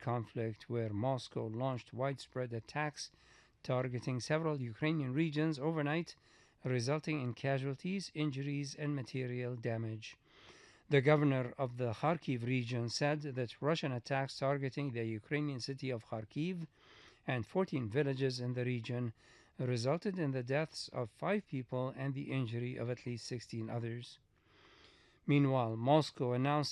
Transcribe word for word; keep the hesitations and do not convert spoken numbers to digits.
conflict, where Moscow launched widespread attacks targeting several Ukrainian regions overnight, resulting in casualties, injuries, and material damage. The governor of the Kharkiv region said that Russian attacks targeting the Ukrainian city of Kharkiv and fourteen villages in the region resulted in the deaths of five people and the injury of at least sixteen others. Meanwhile, Moscow announced